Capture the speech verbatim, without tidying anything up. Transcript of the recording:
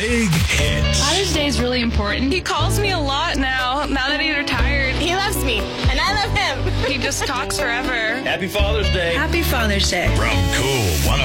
Big Hits. Father's Day is really important. He calls me a lot now, now that he's retired. He loves me, and I love him. He just talks forever. Happy Father's Day. Happy Father's Day. From Cool